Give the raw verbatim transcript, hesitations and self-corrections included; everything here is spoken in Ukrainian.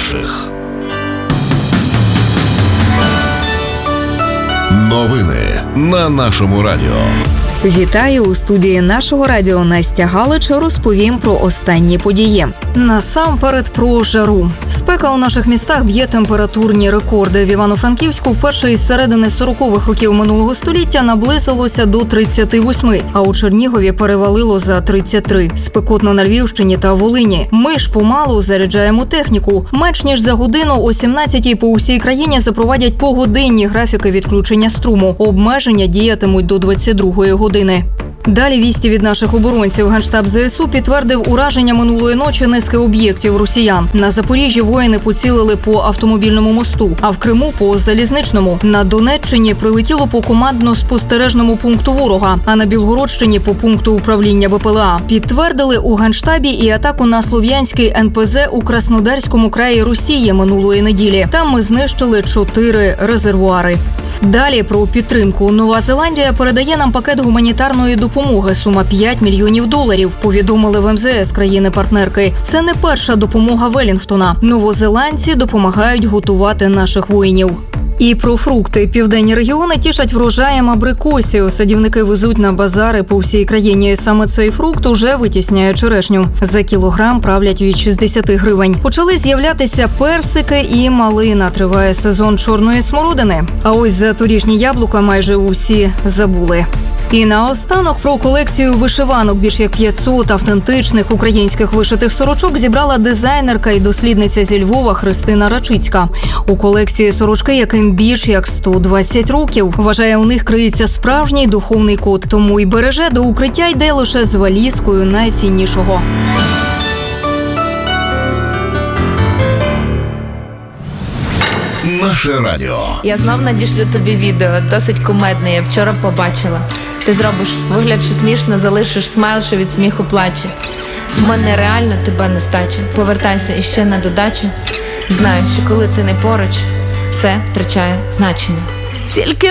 наших. Новини на нашому радіо. Вітаю! У студії нашого радіо Настя Галич розповім про останні події. Насамперед про жару. Спека у наших містах б'є температурні рекорди. В Івано-Франківську вперше із середини сорокових років минулого століття наблизилося до тридцяти восьми, а у Чернігові перевалило за тридцять три. Спекотно на Львівщині та Волині. Ми ж помалу заряджаємо техніку. Менш ніж за годину о сімнадцятій по усій країні запровадять погодинні графіки відключення струму. Обмеження діятимуть до двадцять другої години. Далі вісті від наших оборонців. Генштаб ЗСУ підтвердив ураження минулої ночі низки об'єктів росіян. На Запоріжжі воїни поцілили по автомобільному мосту, а в Криму – по залізничному. На Донеччині прилетіло по командно-спостережному пункту ворога, а на Білгородщині – по пункту управління БПЛА. Підтвердили у Генштабі і атаку на Слов'янський ен пе зет у Краснодарському краї Росії минулої неділі. Там ми знищили чотири резервуари. Далі про підтримку. Нова Зеландія передає нам пакет гуманітарної допомоги. Сума п'ять мільйонів доларів. Повідомили в ем зе ес країни-партнерки. Це не перша допомога Велінгтона. Новозеландці допомагають готувати наших воїнів. І про фрукти. Південні регіони тішать врожаєм абрикосів. Садівники везуть на базари по всій країні. Саме цей фрукт уже витісняє черешню. За кілограм правлять від шістдесят гривень. Почали з'являтися персики і малина. Триває сезон чорної смородини. А ось за торішні яблука майже усі забули. І наостанок про колекцію вишиванок. Більш як п'ятсот автентичних українських вишитих сорочок зібрала дизайнерка і дослідниця зі Львова Христина Рачицька. У колекції сорочки, яким більш як сто двадцять років. Вважає, у них криється справжній духовний код. Тому і береже, до укриття йде лише з валізкою найціннішого. Наше радіо. Я знов надішлю тобі відео, досить кумедне, я вчора побачила. Ти зробиш вигляд, що смішно, залишиш смайл, що від сміху плаче. В мене реально тебе нестача. Повертайся іще на додачу. Знаю, що коли ти не поруч, все втрачає значення. Тільки